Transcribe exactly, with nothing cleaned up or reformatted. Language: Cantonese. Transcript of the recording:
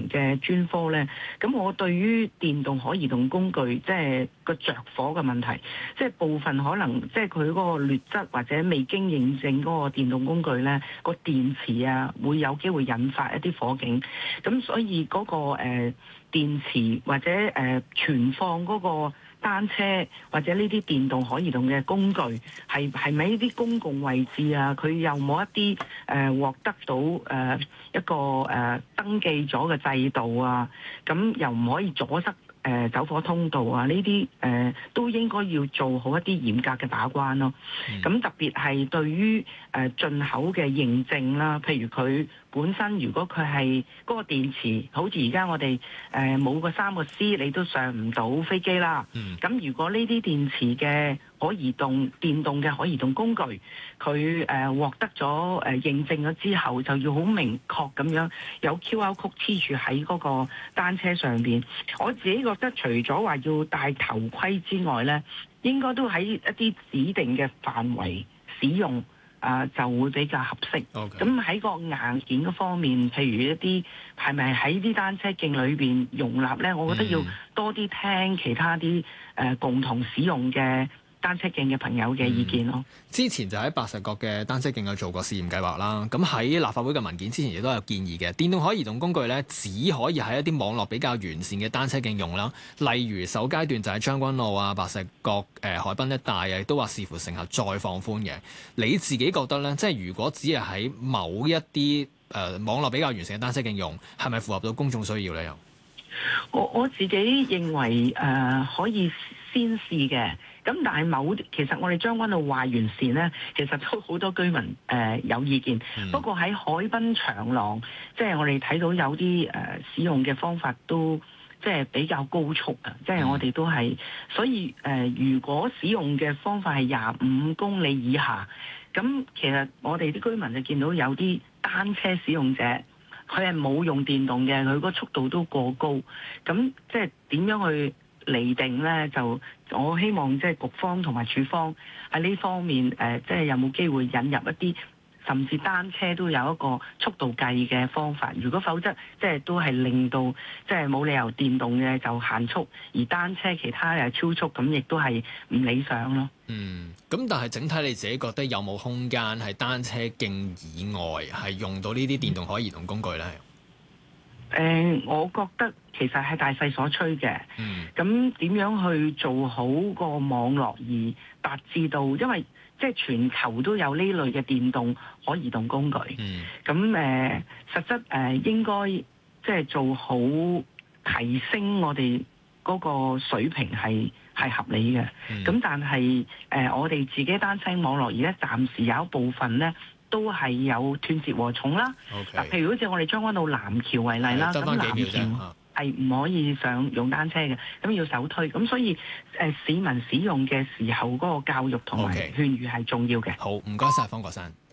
嘅專科咧，咁我對於電動可移動工具即係個着火嘅問題，即係部分可能即係佢嗰個劣質或者未經認證嗰個電動工具咧，個電池啊會有機會引發一啲火警，咁所以嗰、嗰個誒、呃、電池或者誒、呃、存放嗰個單車或者呢啲電動可移動嘅工具係係咪呢啲公共位置啊？佢有冇一啲誒、呃、獲得到誒、呃、一個誒、呃、登記咗嘅制度啊？咁又唔可以阻塞誒、呃、走火通道啊？呢啲誒都應該要做好一啲嚴格嘅把關咯。咁、嗯、特別係對於誒、呃、進口嘅認證啦，譬如佢本身如果佢係嗰個電池，好似而家我哋誒冇個三個 C， 你都上唔到飛機啦。咁、嗯、如果呢啲電池嘅可移動電動嘅可移動工具，佢誒、呃、獲得咗誒、呃、認證咗之後，就要好明確咁樣有 Q R code 黐住喺嗰個單車上邊。我自己覺得除咗話要戴頭盔之外咧，應該都喺一啲指定嘅範圍使用。啊，就會比較合適。咁喺 Okay. 個硬件嗰方面，譬如一啲係咪喺啲單車徑裏邊容納咧？我覺得要多啲聽其他啲誒、呃、共同使用嘅單車徑嘅朋友嘅意見咯、嗯。 之前就喺白石角嘅單車徑有做過試驗計劃啦。咁喺立法會嘅文件之前亦都有建議嘅，電動可移動工具咧只可以喺一啲網絡比較完善嘅單車徑用啦。例如首階段就喺將軍澳啊、白石角、誒、呃、海濱一帶啊，亦都話視乎成效再放寬嘅。你自己覺得咧，即係如果只係喺某一啲誒、呃、網絡比較完善嘅單車徑用，係咪符合到公眾需要咧？又我我自己認為誒、呃、可以先試嘅。咁但係某其實我哋將軍澳話完善咧，其實都好多居民誒、呃、有意見。嗯、不過喺海濱長廊，即係我哋睇到有啲誒、呃、使用嘅方法都即係比較高速啊！即係我哋都係，所以誒、呃、如果使用嘅方法係廿五公里以下，咁其實我哋啲居民就見到有啲單車使用者，佢係冇用電動嘅，佢個速度都過高。咁即係點樣去釐定咧？就我希望即係局方同埋署方喺呢方面誒、呃，即係有冇機會引入一啲，甚至單車都有一個速度計嘅方法。如果否則，即係都係令到即係冇理由電動嘅就限速，而單車其他又超速，咁亦都係唔理想咯。 嗯，咁但係整體你自己覺得有冇空間係單車徑以外係用到呢啲電動可移動工具咧？ 誒、呃，我覺得其實係大勢所趨嘅。嗯，咁點樣去做好個網絡而達至到，因為即係全球都有呢類嘅電動可移動工具。嗯，咁誒、呃，實質誒、呃、應該即係做好提升我哋嗰個水平係係合理嘅。咁、嗯、但係誒、呃，我哋自己單車網絡而家暫時有一部分咧，都係有斷截禾蟲啦。嗱 Okay.，譬如好似我哋將軍澳南橋為例啦，咁南橋係唔可以上用單車嘅，咁要手推。咁所以誒、呃、市民使用嘅時候嗰個教育同埋勸喻係重要嘅。 Okay. 好，唔該晒，方國珊。